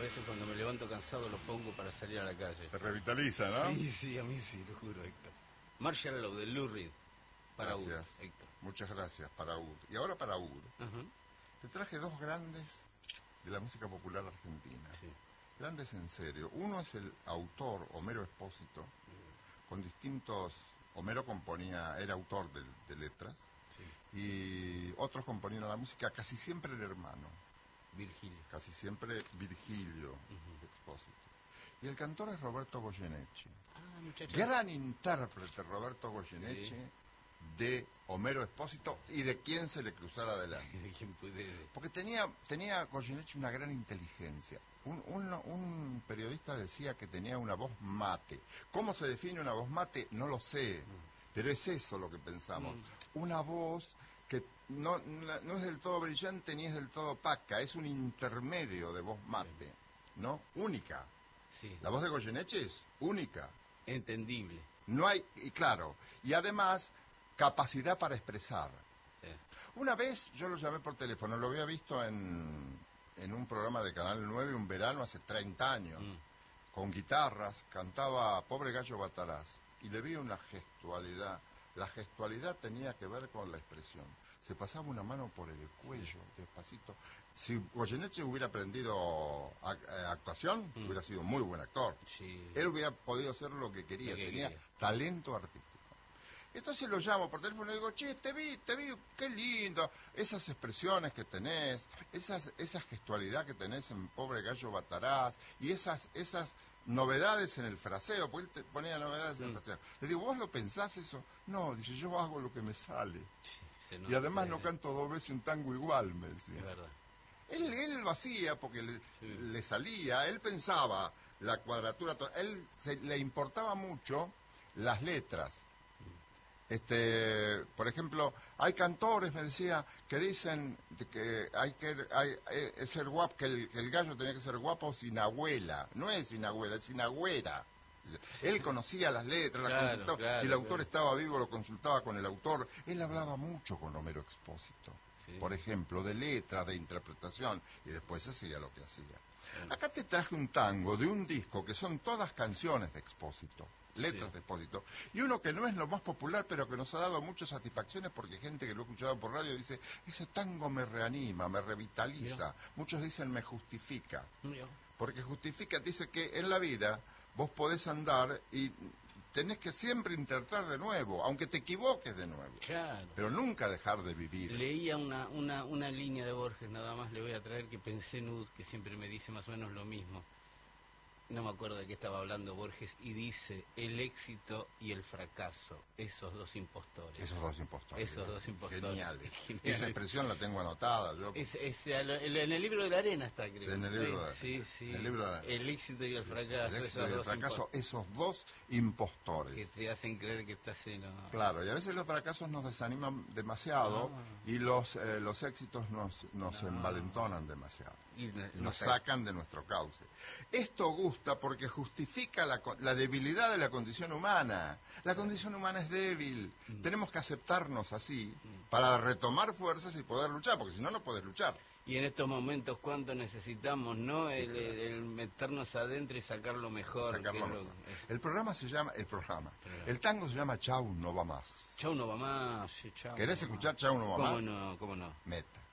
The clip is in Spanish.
veces cuando me levanto cansado lo pongo para salir a la calle. Te revitaliza, ¿no? Sí, a mí sí, lo juro, Héctor. Marshall Law de Lou Reed. Para Ud, Héctor. Muchas gracias, para Ud. Y ahora para Ud. Te traje dos grandes de la música popular argentina. Sí. Grandes en serio. Uno es el autor Homero Expósito, con distintos... Homero era autor de letras, sí. Y otros componían la música, casi siempre el hermano. Virgilio. Casi siempre Virgilio Expósito. Y el cantor es Roberto Goyeneche. Gran intérprete Roberto Goyeneche, sí, de Homero Expósito y de quien se le cruzara adelante. De quien pudiera. Porque tenía Goyeneche una gran inteligencia. Un periodista decía que tenía una voz mate. ¿Cómo se define una voz mate? No lo sé, pero es eso lo que pensamos. Una voz que no es del todo brillante ni es del todo opaca, es un intermedio de voz mate, ¿no? Única. Sí. La voz de Goyeneche es única. Entendible. No hay, y claro, y además capacidad para expresar. Sí. Una vez yo lo llamé por teléfono, lo había visto en un programa de Canal 9 un verano hace 30 años, con guitarras, cantaba Pobre Gallo Bataraz, y le vi una gestualidad. La gestualidad tenía que ver con la expresión. Se pasaba una mano por el cuello, despacito. Si Goyeneche hubiera aprendido actuación, hubiera sido muy buen actor. Sí. Él hubiera podido hacer lo que quería, tenía talento artístico. Entonces lo llamo por teléfono y digo, che, te vi, qué lindo, esas expresiones que tenés, esa gestualidad que tenés en Pobre Gallo Bataraz, y esas novedades en el fraseo, porque él te ponía novedades en el fraseo. Le digo, ¿vos lo pensás eso? No, dice, yo hago lo que me sale. Sí, y además no canto dos veces un tango igual, me decía. Es verdad. Él lo hacía porque le salía, él pensaba la cuadratura, le importaba mucho las letras. Por ejemplo, hay cantores, me decía, que dicen que ser guapo, que el gallo tenía que ser guapo sin abuela. No es sin abuela, es sin agüera. Él conocía las letras, si el autor estaba vivo lo consultaba con el autor. Él hablaba mucho con Homero Expósito, por ejemplo, de letra, de interpretación, y después hacía lo que hacía. Acá te traje un tango de un disco que son todas canciones de Expósito. Letras de Expósito, y uno que no es lo más popular, pero que nos ha dado muchas satisfacciones, porque gente que lo ha escuchado por radio dice, ese tango me reanima, me revitaliza. Muchos dicen me justifica, porque justifica, dice que en la vida vos podés andar y tenés que siempre intentar de nuevo, aunque te equivoques de nuevo, pero nunca dejar de vivir. Leía una línea de Borges, nada más le voy a traer, que pensé en Ud, que siempre me dice más o menos lo mismo. No me acuerdo de qué estaba hablando Borges, y dice, el éxito y el fracaso, esos dos impostores. Geniales. Esa expresión la tengo anotada. Yo... en el libro de la arena está, creo. En el libro de la arena. Sí. En el libro de la arena. El éxito y el fracaso. El éxito y el fracaso, esos dos impostores. Que te hacen creer que estás en... Claro, y a veces los fracasos nos desaniman demasiado, y los éxitos nos envalentonan demasiado. Y nos sacan de nuestro cauce. Esto gusta porque justifica la debilidad de la condición humana. La condición humana es débil. Tenemos que aceptarnos así para retomar fuerzas y poder luchar, porque si no, no podés luchar. Y en estos momentos, ¿cuánto necesitamos, no? El meternos adentro y sacar lo mejor. El tango se llama Chau, no va más. Chau, no va más. Sí, chau, ¿Querés escuchar Chau, no va más? ¿Cómo no? Meta.